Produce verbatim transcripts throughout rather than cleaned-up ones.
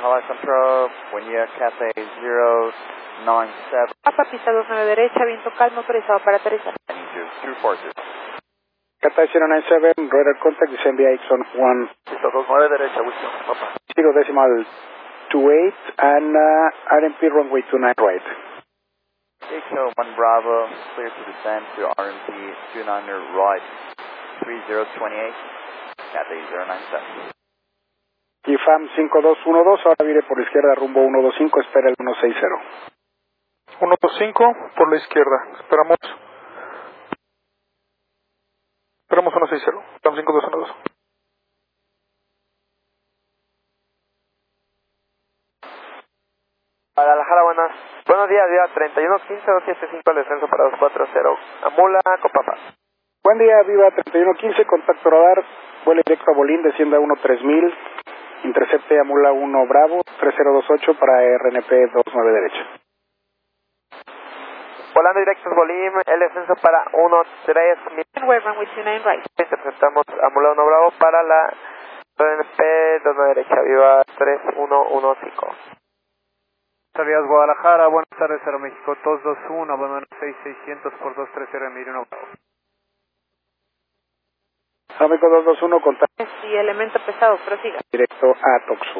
Hawaii Control, Buenia Cathay cero nueve siete. Papa, pista dos nueve derecha, viento calmo, autorizado para aterrizar. Two forces. Cathay cero nueve siete, radar contact, descend V I X on one. Pista dos nueve derecha, Wisconsin, Papa. zero decimal two eight, and uh, R M P runway two nine right. X O one Bravo, clear to descend to R M P two nine right, three zero two eight, Cathay zero nine seven. I F A M cinco dos uno dos, ahora vire por la izquierda rumbo uno dos cinco, espera el uno seis cero. uno dos cinco por la izquierda, esperamos. Esperamos uno seis cero, estamos cinco dos uno dos. Guadalajara, buenas. Buenos días, día treinta y uno quince dos siete cinco, el descenso para dos cuatro cero. Amula, Copapa. Buen día, Viva treinta y uno quince, contacto radar, vuelo directo a Bolín, descienda uno tres mil, intercepte Amula uno Bravo, tres cero dos ocho para R N P dos nueve derecha. Volando directo a Bolín, el descenso para uno tres mil. Runway two nine right. Interceptamos Amula uno Bravo para la R N P dos nueve derecha, Viva tres uno uno cinco. Salidas Guadalajara, buenas tardes, Aeroméxico dos dos uno, abandono seis seiscientos por dos tres cero, Emilio uno Bravo. Aeroméxico dos dos uno, contacto Sí, elemento pesado, prosiga. directo a Toxu.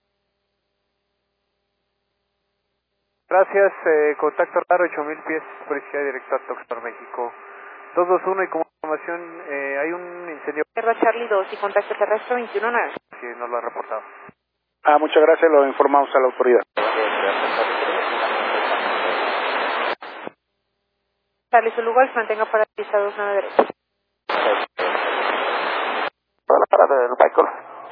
Gracias, eh, contacto raro, ocho mil pies por izquierda directo a Toxtor, México. dos dos uno y como información, eh, hay un incendio Tierra Charlie dos y contacto terrestre veintiuno nueve. que no lo ha reportado. Ah, muchas gracias, lo informamos a la autoridad. Charlie Zulu Golf, mantenga para pista dos nueve derecha. Para la parada del Michael.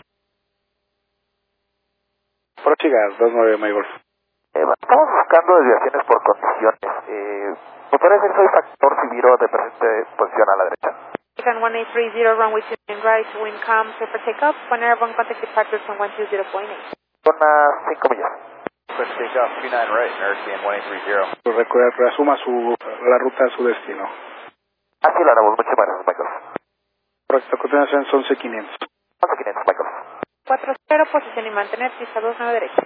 Prosiga, dos nueve Maygolf. Eh, estamos buscando desviaciones por condiciones. Eh, ¿Me puede decir soy factor si viro de presente posición a la derecha? Icon one eight three zero, runway two nine right, wind calm, clear for takeoff. When airborne contact departures from one two zero point eight. Zona cinco millas. Clear to take off, two nine right, and R C M one eight three zero. Recuerda, reasuma su, la ruta a su destino. Así lo haremos, muchas gracias, Michael. Correcto, a continuación son once quinientos. once quinientos, Michael. cuatro cero, posición y mantener pista dos nueve derecha.